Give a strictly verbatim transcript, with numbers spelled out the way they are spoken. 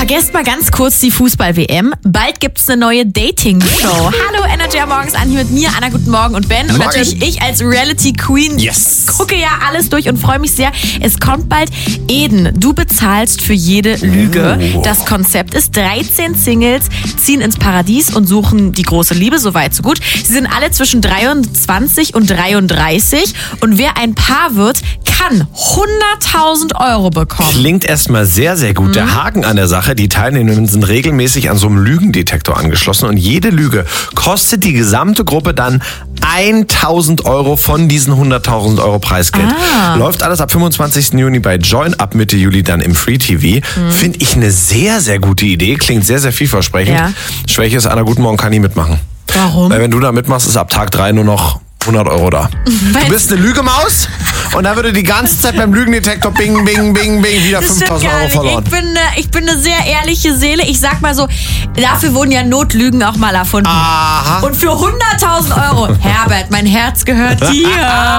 Vergesst mal ganz kurz die Fußball-W M. Bald gibt's eine neue Dating-Show. Hallo, Energy morgens an, hier mit mir, Anna, guten Morgen und Ben. Und Morgen. natürlich ich als Reality-Queen Yes. gucke ja alles durch und freue mich sehr. Es kommt bald. Eden, du bezahlst für jede Lüge. Oh. Das Konzept ist, dreizehn Singles ziehen ins Paradies und suchen die große Liebe, so weit, so gut. Sie sind alle zwischen dreiundzwanzig und dreiunddreißig und wer ein Paar wird, kann hunderttausend Euro bekommen. Klingt erstmal sehr, sehr gut. Mhm. Der Haken an der Sache, die Teilnehmenden sind regelmäßig an so einem Lügendetektor angeschlossen und jede Lüge kostet die gesamte Gruppe dann tausend Euro von diesen hunderttausend Euro Preisgeld. Ah. Läuft alles ab fünfundzwanzigsten Juni bei Join, ab Mitte Juli dann im Free T V. Mhm. Finde ich eine sehr, sehr gute Idee. Klingt sehr, sehr vielversprechend. Ja. Schwäche ist, Anna, guten Morgen, kann nie mitmachen. Warum? Weil wenn du da mitmachst, ist ab Tag drei nur noch hundert Euro da. Du bist eine Lügemaus und dann würde die ganze Zeit beim Lügendetektor bing, bing, bing, bing wieder fünftausend Euro verloren. Ich bin, eine, ich bin eine sehr ehrliche Seele. Ich sag mal so, dafür wurden ja Notlügen auch mal erfunden. Aha. Und für hunderttausend Euro, Herbert, mein Herz gehört dir.